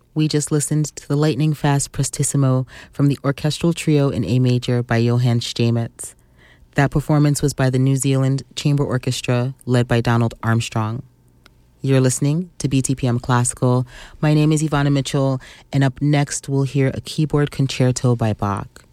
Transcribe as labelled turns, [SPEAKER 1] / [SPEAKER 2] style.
[SPEAKER 1] We just listened to the lightning-fast Prestissimo from the orchestral trio in A major by Johann Stamos. That performance was by the New Zealand Chamber Orchestra, led by Donald Armstrong. You're listening to BTPM Classical. My name is Ivana Mitchell, and up next we'll hear a keyboard concerto by Bach.